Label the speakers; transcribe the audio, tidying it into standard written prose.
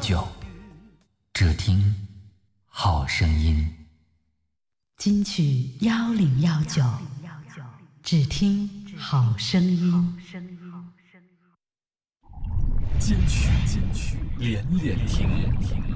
Speaker 1: 1019，只听好声音。
Speaker 2: 金曲1019，只听好声音。
Speaker 1: 金曲连连听。